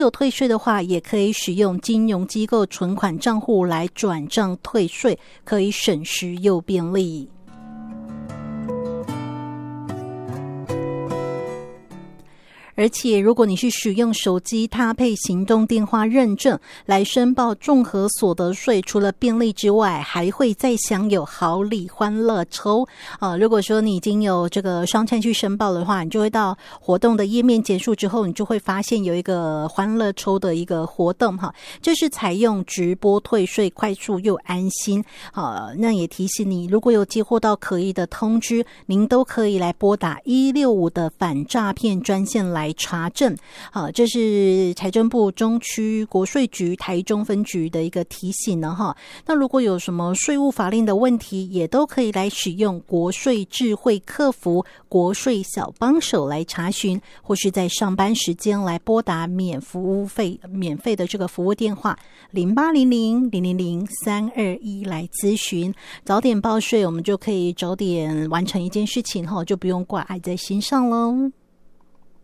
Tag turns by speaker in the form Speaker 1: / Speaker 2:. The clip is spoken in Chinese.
Speaker 1: 有退税的话，也可以使用金融机构存款账户来转账退税，可以省时又便利。而且如果你是使用手机搭配行动电话认证来申报综合所得税，除了便利之外，还会再享有好礼欢乐抽。如果说你已经有这个上线去申报的话，你就会到活动的页面结束之后，你就会发现有一个欢乐抽的一个活动哈，这是采用直播退税，快速又安心。那也提醒你，如果有接获到可疑的通知，您都可以来拨打165的反诈骗专线来查证。这是财政部中区国税局台中分局的一个提醒呢哈。那如果有什么税务法令的问题，也都可以来使用国税智慧客服国税小帮手来查询，或是在上班时间来拨打免费的这个服务电话0800-000-321来咨询。早点报税，我们就可以早点完成一件事情，就不用挂碍在心上咯。